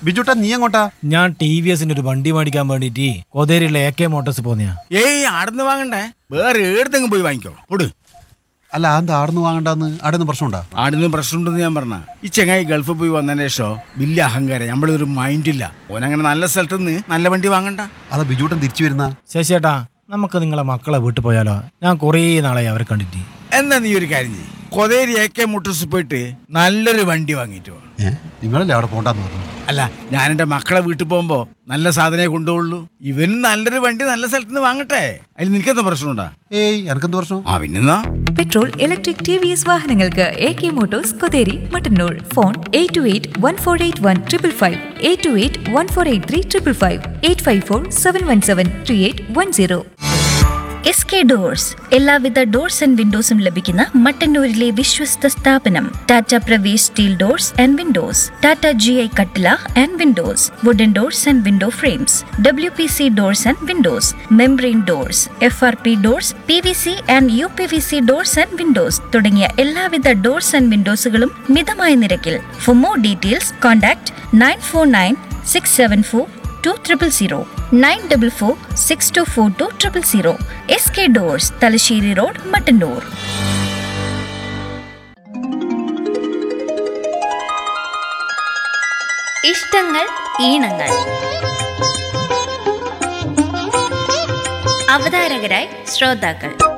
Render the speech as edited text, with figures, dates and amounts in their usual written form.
ബിജുട്ടാ നീ എങ്ങോട്ടാ? ഞാൻ TVS ഒരു വണ്ടി മേടിക്കാൻ വേണ്ടിട്ട് കോതേരിയിലെ AK മോട്ടോഴ്സ് പോന്നെയാ. ഏയ് ആടുന്ന് വാങ്ങണ്ടേ, വേറെ ഏടത്തെങ്കിലും പോയി വാങ്ങിക്കോ. ഓട്. അല്ല എന്താ ആടുന്ന് വാങ്ങണ്ടെന്ന്? ആടുന്ന് പ്രശ്നമുണ്ടാ? ആടുന്ന് പ്രശ്നമുണ്ടെന്ന് ഞാൻ പറഞ്ഞ. ഈ ചെങ്ങായി ഗൾഫിൽ പോയി വന്നതിന് ശേഷം വലിയ അഹങ്കാരം, നമ്മളൊരു മൈൻഡില്ല. ഓനങ്ങനെ നല്ല സ്ഥലത്ത് നിന്ന് നല്ല വണ്ടി വാങ്ങണ്ട. അതാ ബിജുട്ടൻ തിരിച്ചു വരുന്ന. ശശിയേട്ടാ, നമുക്ക് നിങ്ങളെ മക്കളെ വീട്ടിൽ പോയാലോ? ഞാൻ കുറേ നാളായി അവരെ കണ്ടിട്ട്. എന്നാ നീ ഒരു കാര്യം ചെയ്യ്, കൊതേരി AK മോട്ടോഴ്സ് പോയിട്ട് നല്ലൊരു വണ്ടി വാങ്ങിയിട്ട് വാ. നിങ്ങളല്ലേ അവിടെ പോണ്ടെന്ന് പറഞ്ഞു? അല്ല, ഞാൻ എൻ്റെ മക്കളെ വീട്ടിൽ പോകുമ്പോ നല്ല സാധനമേ കൊണ്ടുപോകുള്ളൂ. ഇവന് നല്ലൊരു വണ്ടി നല്ല സ്ഥലത്ത് നിന്ന് വാങ്ങട്ടെ. അതിൽ നിനക്കെന്താ പ്രശ്നമുണ്ടാ? ഏയ് എനക്കെന്ത് പ്രശ്നം? പിന്നെന്നാ പെട്രോൾ, ഇലക്ട്രിക്, TVS വാഹനങ്ങൾക്ക് AK Motors Kotheri Mattannur. Phone 8281481555, 8281483555, 8547173810. SK doors, എല്ലാവിധ ഡോർസ് ആൻഡ് വിൻഡോസും ലഭിക്കുന്ന മട്ടന്നൂരിലെ വിശ്വസ്ത സ്ഥാപനം. Tata Pravesh steel doors and Windows, Tata GI കട്ടില and Windows, wooden doors and window frames, WPC doors and Windows, membrane doors, FRP doors, PVC and UPVC doors and Windows തുടങ്ങിയ എല്ലാവിധ doors and വിൻഡോസുകളും മിതമായ നിരക്കിൽ. For more details contact 9496742000, 9446242000. SK doors, Thalassery road, Mattannur. ഇഷ്ടങ്ങൾ ഈണങ്ങൾ. അവതാരകരായി ശ്രോതാക്കൾ.